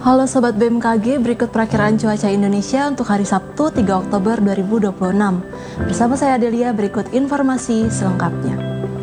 Halo Sobat BMKG, berikut perakiraan cuaca Indonesia untuk hari Sabtu 3 Oktober 2026. Bersama saya Adelia, berikut informasi selengkapnya.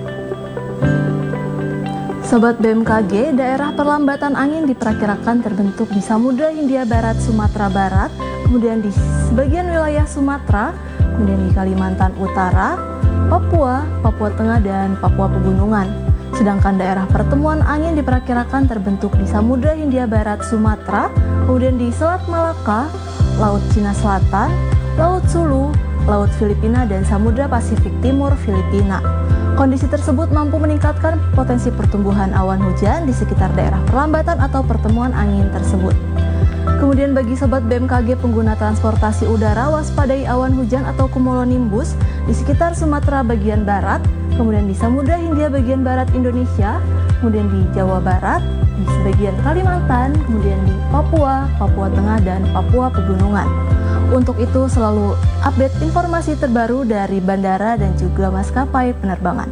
Sobat BMKG, daerah perlambatan angin diperkirakan terbentuk di Samudra Hindia Barat, Sumatera Barat, kemudian di sebagian wilayah Sumatera, kemudian di Kalimantan Utara, Papua, Papua Tengah, dan Papua Pegunungan. Sedangkan daerah pertemuan angin diperkirakan terbentuk di Samudra Hindia Barat, Sumatera, kemudian di Selat Malaka, Laut Cina Selatan, Laut Sulu, Laut Filipina, dan Samudra Pasifik Timur Filipina. Kondisi tersebut mampu meningkatkan potensi pertumbuhan awan hujan di sekitar daerah perlambatan atau pertemuan angin tersebut. Kemudian bagi Sobat BMKG pengguna transportasi udara, waspadai awan hujan atau cumulonimbus di sekitar Sumatera bagian barat, kemudian di Samudra Hindia bagian barat Indonesia, kemudian di Jawa Barat, di sebagian Kalimantan, kemudian di Papua, Papua Tengah, dan Papua Pegunungan. Untuk itu selalu update informasi terbaru dari bandara dan juga maskapai penerbangan.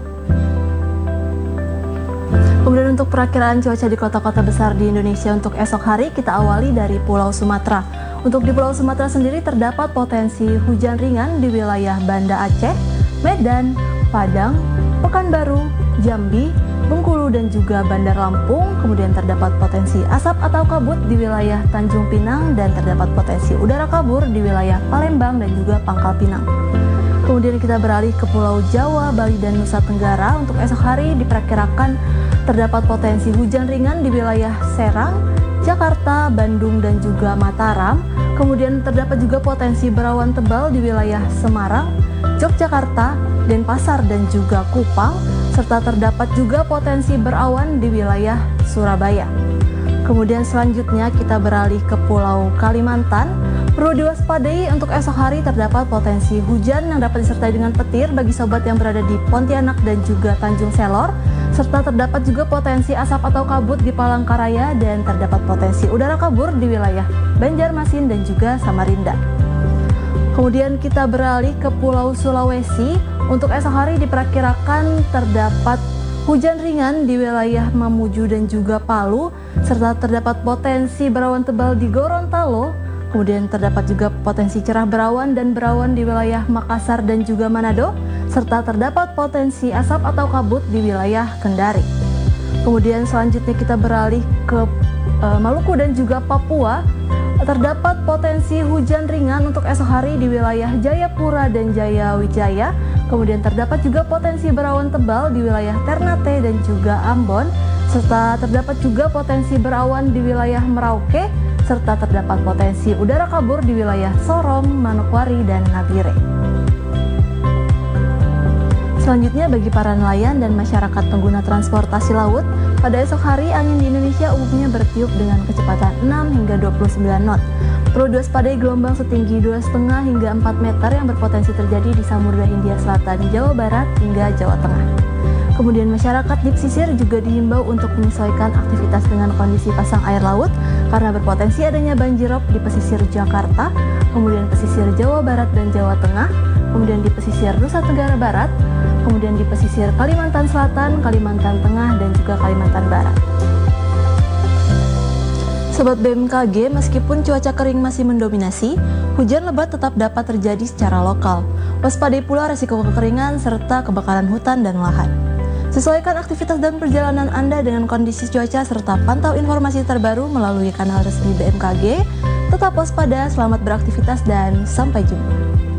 Kemudian untuk perakiraan cuaca di kota-kota besar di Indonesia untuk esok hari, kita awali dari Pulau Sumatera. Untuk di Pulau Sumatera sendiri terdapat potensi hujan ringan di wilayah Banda Aceh, Medan, Padang, Pekanbaru, Jambi, Bengkulu, dan juga Bandar Lampung. Kemudian terdapat potensi asap atau kabut di wilayah Tanjung Pinang dan terdapat potensi udara kabur di wilayah Palembang dan juga Pangkal Pinang. Kemudian kita beralih ke Pulau Jawa, Bali, dan Nusa Tenggara. Untuk esok hari diperkirakan terdapat potensi hujan ringan di wilayah Serang, Jakarta, Bandung, dan juga Mataram. Kemudian terdapat juga potensi berawan tebal di wilayah Semarang, Yogyakarta, Denpasar, dan juga Kupang, serta terdapat juga potensi berawan di wilayah Surabaya. Kemudian selanjutnya kita beralih ke Pulau Kalimantan. Perlu diwaspadai untuk esok hari terdapat potensi hujan yang dapat disertai dengan petir bagi sobat yang berada di Pontianak dan juga Tanjung Selor, serta terdapat juga potensi asap atau kabut di Palangkaraya dan terdapat potensi udara kabur di wilayah Banjarmasin dan juga Samarinda. Kemudian kita beralih ke Pulau Sulawesi. Untuk esok hari diperkirakan terdapat hujan ringan di wilayah Mamuju dan juga Palu, serta terdapat potensi berawan tebal di Gorontalo. Kemudian terdapat juga potensi cerah berawan dan berawan di wilayah Makassar dan juga Manado, serta terdapat potensi asap atau kabut di wilayah Kendari. Kemudian selanjutnya kita beralih ke Maluku dan juga Papua. Terdapat potensi hujan ringan untuk esok hari di wilayah Jayapura dan Jayawijaya. Kemudian terdapat juga potensi berawan tebal di wilayah Ternate dan juga Ambon, serta terdapat juga potensi berawan di wilayah Merauke, serta terdapat potensi udara kabur di wilayah Sorong, Manokwari, dan Nabire. Selanjutnya bagi para nelayan dan masyarakat pengguna transportasi laut, pada esok hari angin di Indonesia umumnya bertiup dengan kecepatan 6 hingga 29 knot. Perlu diwaspadai gelombang setinggi 2,5 hingga 4 meter yang berpotensi terjadi di Samudra Hindia Selatan, Jawa Barat, hingga Jawa Tengah. Kemudian masyarakat di pesisir juga dihimbau untuk menyesuaikan aktivitas dengan kondisi pasang air laut karena berpotensi adanya banjirop di pesisir Jakarta, kemudian pesisir Jawa Barat dan Jawa Tengah, kemudian di pesisir Nusa Tenggara Barat, kemudian di pesisir Kalimantan Selatan, Kalimantan Tengah, dan juga Kalimantan Barat. Sobat BMKG, meskipun cuaca kering masih mendominasi, hujan lebat tetap dapat terjadi secara lokal. Waspadai pula resiko kekeringan serta kebakaran hutan dan lahan. Sesuaikan aktivitas dan perjalanan Anda dengan kondisi cuaca serta pantau informasi terbaru melalui kanal resmi BMKG. Tetap waspada, selamat beraktivitas, dan sampai jumpa.